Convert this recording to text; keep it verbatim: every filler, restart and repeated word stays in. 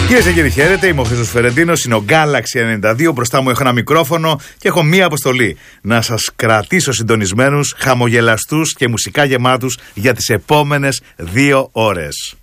Κυρίες και κύριοι, χαίρετε. Είμαι ο Χρήστος Φερεντίνος, είναι ο Galaxy ενενήντα δύο. Μπροστά μου έχω ένα μικρόφωνο και έχω μία αποστολή. Να σας κρατήσω συντονισμένους, χαμογελαστούς και μουσικά γεμάτους για τις επόμενες δύο ώρες.